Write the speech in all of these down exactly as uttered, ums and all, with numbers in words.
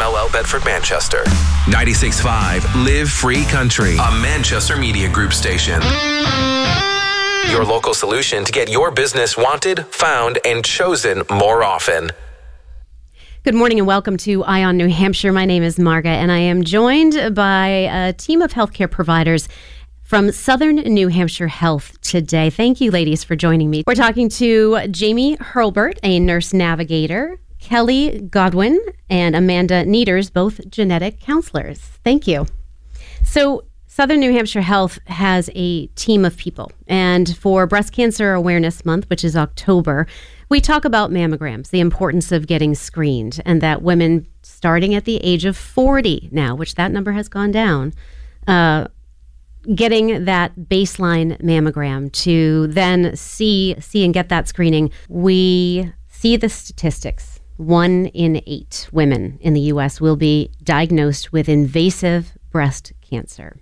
L L Bedford, Manchester. ninety-six point five Live Free Country, a Manchester Media Group station. Your local solution to get your business wanted, found, and chosen more often. Good morning and welcome to Eye on New Hampshire. My name is Marga, and I am joined by a team of healthcare providers from Southern New Hampshire Health today. Thank you, ladies, for joining me. We're talking to Jamie Hurlbert, a nurse navigator, Kelly Godwin, and Amanda Nieders, both genetic counselors. Thank you. So Southern New Hampshire Health has a team of people, and for Breast Cancer Awareness Month, which is October, we talk about mammograms, the importance of getting screened, and that women starting at the age of forty now, which that number has gone down, uh, getting that baseline mammogram to then see see and get that screening. We see the statistics. One in eight women in the U S will be diagnosed with invasive breast cancer.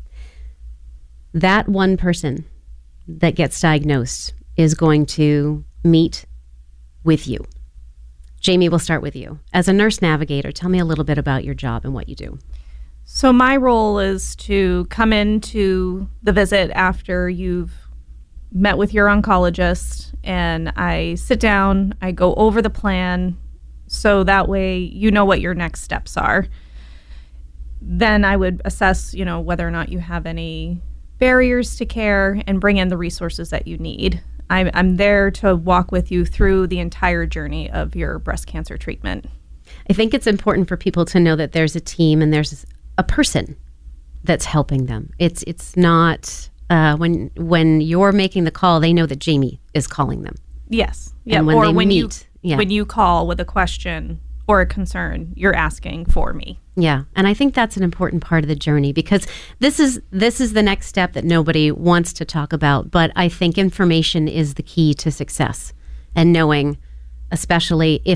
That one person that gets diagnosed is going to meet with you. Jamie, we'll start with you. As a nurse navigator, tell me a little bit about your job and what you do. So my role is to come into the visit after you've met with your oncologist, and I sit down, I go over the plan, so that way you know what your next steps are. Then I would assess, you know, whether or not you have any barriers to care and bring in the resources that you need. I'm, I'm there to walk with you through the entire journey of your breast cancer treatment. I think it's important for people to know that there's a team and there's a person that's helping them. It's it's not uh, when when you're making the call, they know that Jamie is calling them. Yes. Yeah. And when or they when meet, you yeah. when you call with a question or a concern, you're asking for me. Yeah, and I think that's an important part of the journey, because this is this is the next step that nobody wants to talk about, but I think information is the key to success, and knowing, especially if